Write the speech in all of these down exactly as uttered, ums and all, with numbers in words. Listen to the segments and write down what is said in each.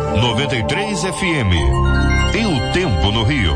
noventa e três F M. E o tempo no Rio.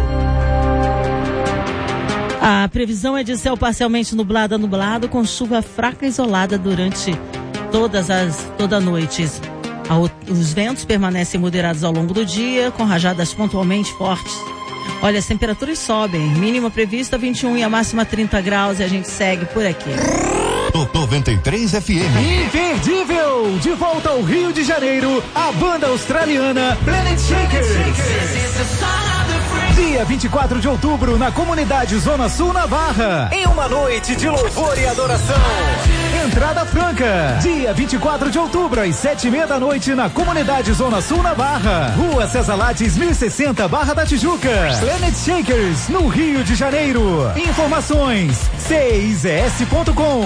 A previsão é de céu parcialmente nublado a nublado, com chuva fraca isolada durante todas as, toda a noite. Os ventos permanecem moderados ao longo do dia, com rajadas pontualmente fortes. Olha, as temperaturas sobem, mínima prevista vinte e um e a máxima trinta graus, e a gente segue por aqui. noventa e três F M. Imperdível! De volta ao Rio de Janeiro, a banda australiana Planet Shakers. Dia vinte e quatro de outubro, na comunidade Zona Sul, na Barra. Em uma noite de louvor e adoração. Entrada franca. Dia vinte e quatro de outubro, às sete e meia da noite, na comunidade Zona Sul, na Barra. Rua César Lattes, mil e sessenta, Barra da Tijuca. Planet Shakers, no Rio de Janeiro. Informações, C I Z S ponto com.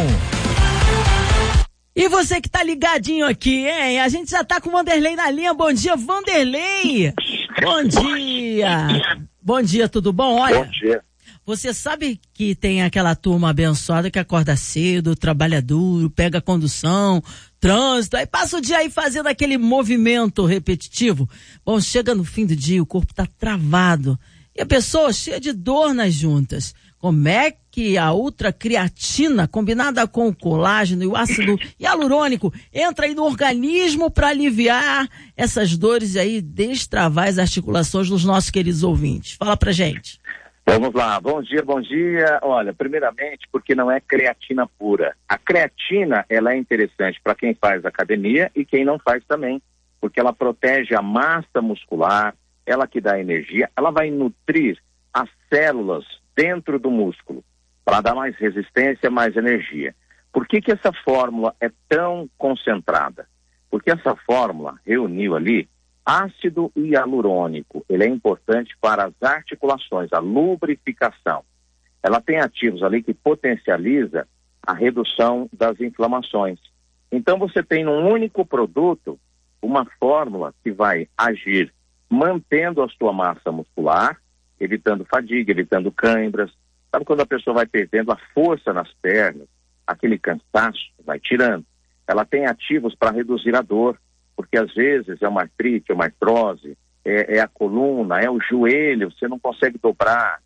E você que tá ligadinho aqui, hein? A gente já tá com o Vanderlei na linha. Bom dia, Vanderlei! Bom dia! Bom dia, tudo bom? Olha, bom dia. Você sabe que tem aquela turma abençoada que acorda cedo, trabalha duro, pega condução, trânsito, aí passa o dia aí fazendo aquele movimento repetitivo. Bom, chega no fim do dia, o corpo tá travado e a pessoa cheia de dor nas juntas. Como é que a ultracreatina, combinada com o colágeno e o ácido hialurônico, entra aí no organismo para aliviar essas dores e aí destravar as articulações dos nossos queridos ouvintes? Fala pra gente. Vamos lá, bom dia, bom dia. Olha, primeiramente, porque não é creatina pura. A creatina, ela é interessante para quem faz academia e quem não faz também, porque ela protege a massa muscular, ela que dá energia, ela vai nutrir as células dentro do músculo, para dar mais resistência, mais energia. Por que que essa fórmula é tão concentrada? Porque essa fórmula reuniu ali ácido hialurônico. Ele é importante para as articulações, a lubrificação. Ela tem ativos ali que potencializa a redução das inflamações. Então você tem num único produto uma fórmula que vai agir mantendo a sua massa muscular, evitando fadiga, evitando cãibras. Sabe quando a pessoa vai perdendo a força nas pernas, aquele cansaço vai tirando? Ela tem ativos para reduzir a dor, porque às vezes é uma artrite, é uma artrose, é, é a coluna, é o joelho, você não consegue dobrar,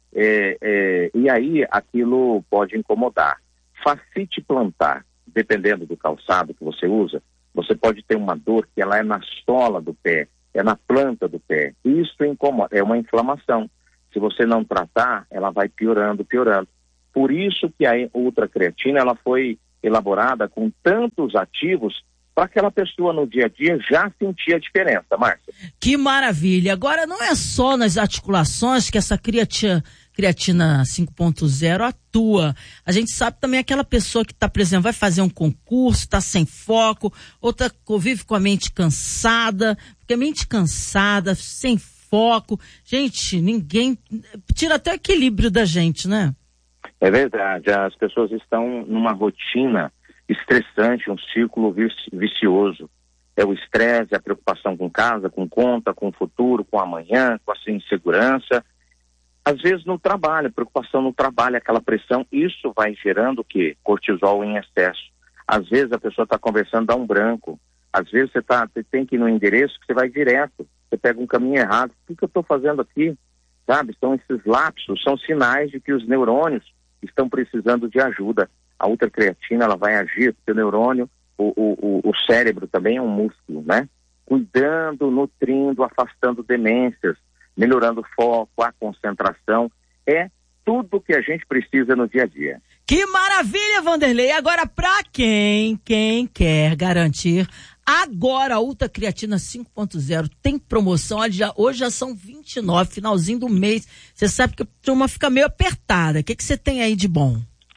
é, é, e aí aquilo pode incomodar. Fascite plantar, dependendo do calçado que você usa, você pode ter uma dor que ela é na sola do pé, é na planta do pé. Isso incomoda, é uma inflamação. Se você não tratar, ela vai piorando, piorando. Por isso que a ultracreatina, ela foi elaborada com tantos ativos para aquela pessoa no dia a dia já sentir a diferença, Márcia. Que maravilha. Agora, não é só nas articulações que essa creatina, creatina cinco ponto zero atua. A gente sabe também aquela pessoa que está, por exemplo, vai fazer um concurso, está sem foco, ou tá, vive com a mente cansada, porque a mente cansada, sem foco, gente, ninguém, tira até o equilíbrio da gente, né? É verdade, as pessoas estão numa rotina estressante, um círculo vicioso. É o estresse, a preocupação com casa, com conta, com o futuro, com amanhã, com a sua insegurança. Às vezes no trabalho, preocupação no trabalho, aquela pressão, isso vai gerando o quê? Cortisol em excesso. Às vezes a pessoa está conversando, dá um branco. Às vezes você, tá, você tem que ir no endereço que você vai direto. Você pega um caminho errado. O que, que eu estou fazendo aqui? Sabe? São esses lapsos, são sinais de que os neurônios estão precisando de ajuda. A ultracreatina, ela vai agir, porque o neurônio, o, o, o cérebro também é um músculo, né? Cuidando, nutrindo, afastando demências, melhorando o foco, a concentração, é tudo que a gente precisa no dia a dia. Que maravilha, Vanderlei! Agora, para quem, quem quer garantir, agora a ultracreatina cinco ponto zero tem promoção, olha, já, hoje já são vinte e nove, finalzinho do mês, você sabe que a turma fica meio apertada, o que que você tem aí de bom?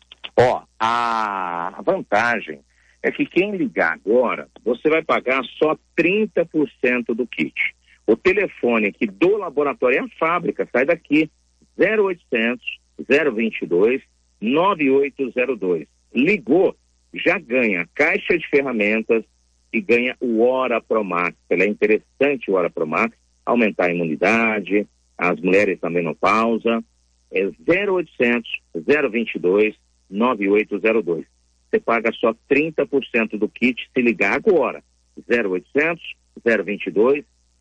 Ó, a vantagem é que quem ligar agora, você vai pagar só trinta por cento do kit. O telefone aqui do laboratório é a fábrica, sai daqui, zero oitocentos, zero vinte e dois, nove oito zero dois. Ligou, já ganha caixa de ferramentas e ganha o Hora Promax. Ela é interessante, o Hora Promax, aumentar a imunidade, as mulheres na menopausa, é zero oitocentos, zero vinte e dois, nove oito zero dois. Você paga só trinta por cento do kit se ligar agora, zero oitocentos, zero vinte e dois,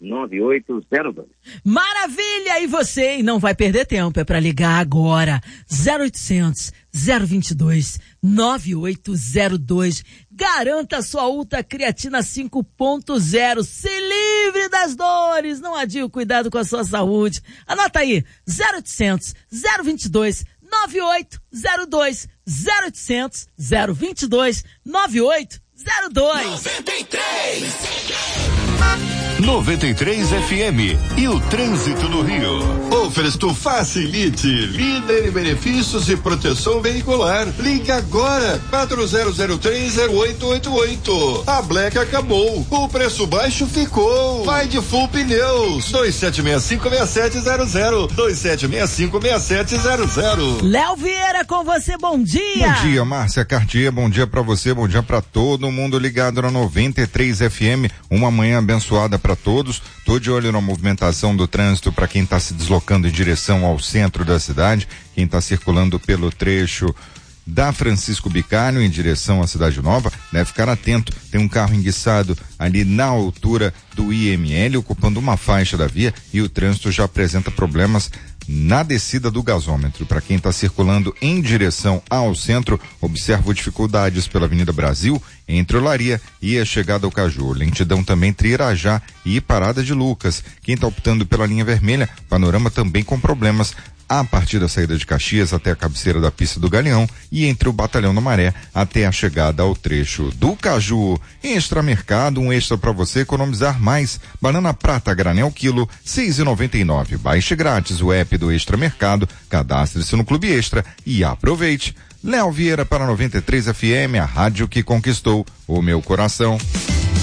nove oito zero dois. Maravilha! E você, e não vai perder tempo, é para ligar agora. zero oitocentos, zero vinte e dois, nove oito zero dois. Garanta sua Ultra Creatina cinco ponto zero. Se livre das dores. Não adie o cuidado com a sua saúde. Anota aí, zero oitocentos, zero vinte e dois, nove oito zero dois. zero oitocentos, zero vinte e dois, nove oito zero dois. noventa e três noventa e três F M e o trânsito no Rio. Oferesto Facilite, líder em benefícios e proteção veicular. Ligue agora, quatro zero zero três zero oito oito oito. A Black acabou, o preço baixo ficou. Vai de Full Pneus, dois sete seis cinco seis sete zero zero, dois sete seis cinco seis sete zero zero. Léo Vieira com você, bom dia. Bom dia, Márcia Cartier, bom dia pra você, bom dia pra todo mundo ligado na noventa e três F M, uma manhã abençoada pra todos. Tô de olho na movimentação do trânsito para quem está se deslocando em direção ao centro da cidade, quem está circulando pelo trecho da Francisco Bicalho em direção à Cidade Nova, deve ficar atento. Tem um carro enguiçado ali na altura do I M L, ocupando uma faixa da via, e o trânsito já apresenta problemas na descida do gasômetro. Para quem está circulando em direção ao centro, observo dificuldades pela Avenida Brasil, entre Olaria e a chegada ao Caju. Lentidão também entre Irajá e Parada de Lucas. Quem está optando pela linha vermelha, panorama também com problemas a partir da saída de Caxias até a cabeceira da pista do Galeão e entre o Batalhão da Maré até a chegada ao trecho do Caju. Extra Mercado, um extra para você economizar mais. Banana prata granel quilo, seis e noventa e nove. Baixe grátis o app do Extra Mercado, cadastre-se no Clube Extra e aproveite. Léo Vieira para noventa e três F M, a rádio que conquistou o meu coração.